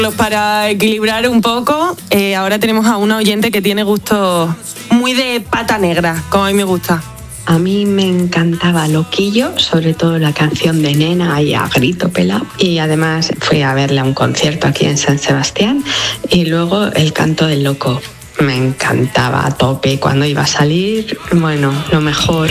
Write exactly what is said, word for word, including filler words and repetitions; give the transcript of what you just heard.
Para equilibrar un poco, eh, ahora tenemos a una oyente que tiene gusto muy de pata negra, como a mí me gusta. A mí me encantaba Loquillo, sobre todo la canción de Nena, ahí a grito pelado. Y además fui a verle a un concierto aquí en San Sebastián. Y luego El canto del loco. Me encantaba a tope. Cuando iba a salir, bueno, lo mejor.